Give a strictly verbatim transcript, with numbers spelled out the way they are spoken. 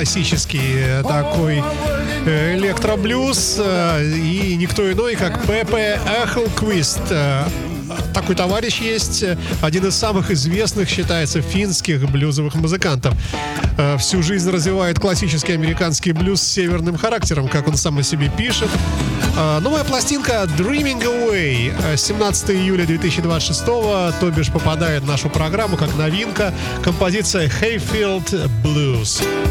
классический такой электроблюз, и никто иной, как Пепе Эхлквист. Такой товарищ есть, один из самых известных, считается, финских блюзовых музыкантов. Всю жизнь развивает классический американский блюз с северным характером, как он сам о себе пишет. Новая пластинка Dreaming Away семнадцатого июля две тысячи двадцать шестого, то бишь попадает в нашу программу как новинка, композиция Hayfield Blues.